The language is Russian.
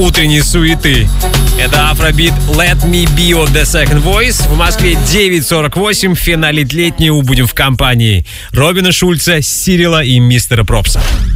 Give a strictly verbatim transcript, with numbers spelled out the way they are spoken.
утренней суеты. Это Афробит Let Me Be Your The Second Voice. В Москве девять сорок восемь. Финалить летнюю будем в компании Робина Шульца, Сирила и Мистера Пропса.